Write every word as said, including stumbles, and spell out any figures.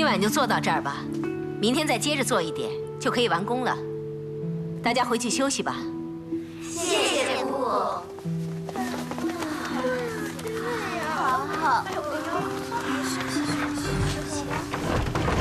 今晚就做到这儿吧，明天再接着做一点，就可以完工了。大家回去休息吧。 谢谢姑姑。好好。